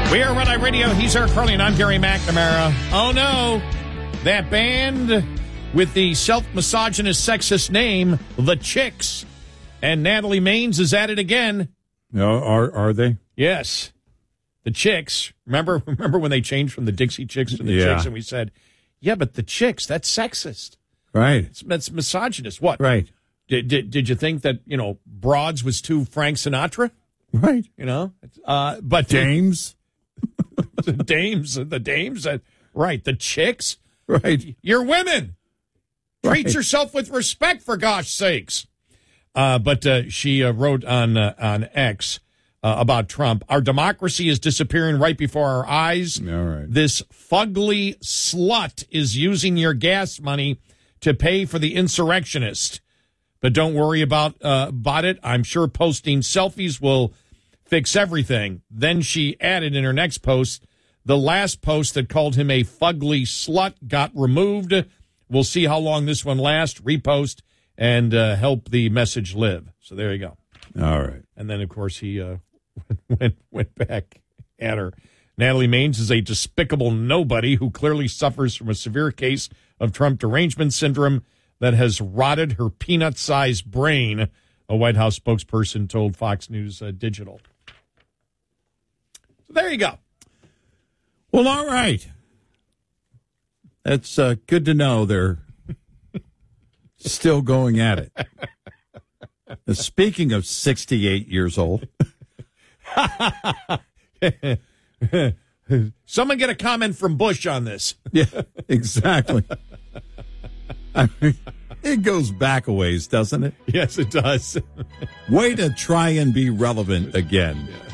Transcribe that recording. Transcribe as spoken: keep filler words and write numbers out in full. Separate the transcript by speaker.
Speaker 1: We are Red Eye Radio. He's Eric Carly, and I'm Gary McNamara. Oh, no. That band with the self-misogynist, sexist name, The Chicks. And Natalie Maines is at it again.
Speaker 2: No, are are they?
Speaker 1: Yes. The Chicks. Remember remember when they changed from the Dixie Chicks to the
Speaker 2: Yeah.
Speaker 1: Chicks, and we said, yeah, but the Chicks, that's sexist.
Speaker 2: Right.
Speaker 1: It's, that's misogynist. What?
Speaker 2: Right.
Speaker 1: Did, did, did you think that, you know, Broads was too Frank Sinatra?
Speaker 2: Right.
Speaker 1: You know? Uh, but
Speaker 2: Dames.
Speaker 1: the dames, the dames, uh, right, the chicks,
Speaker 2: Right.
Speaker 1: you're women. Treat
Speaker 2: Right.
Speaker 1: yourself with respect, for gosh sakes. Uh, but uh, she uh, wrote on uh, on X uh, about Trump. Our democracy is disappearing right before our eyes.
Speaker 2: All right.
Speaker 1: This fugly slut is using your gas money to pay for the insurrectionist. But don't worry about uh, about it. I'm sure posting selfies will fix everything. Then she added in her next post, the last post that called him a fugly slut got removed. We'll see how long this one lasts. Repost and uh, help the message live. So there you go.
Speaker 2: All right.
Speaker 1: And then, of course, he uh, went, went back at her. Natalie Maines is a despicable nobody who clearly suffers from a severe case of Trump derangement syndrome that has rotted her peanut-sized brain, a White House spokesperson told Fox News uh, Digital. So there you go.
Speaker 2: Well, all right. That's uh, good to know they're still going at it. Uh, Speaking of sixty-eight years old.
Speaker 1: Someone get a comment from Bush on this.
Speaker 2: Yeah, exactly. I mean, it goes back a ways, doesn't it?
Speaker 1: Yes, it does.
Speaker 2: Way to try and be relevant again.
Speaker 1: Yeah.